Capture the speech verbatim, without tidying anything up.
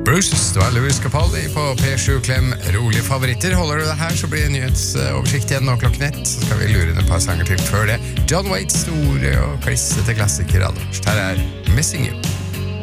Bruce, det var Louis Capaldi på P sju Klem rolige favoritter. Holder du det her, så blir det nyhetsoversikt igjen nå klokken ett. Så skal vi lure inn et par sanger til før det. John Waits, store og klissete klassiker allerførst. Her er Missing You.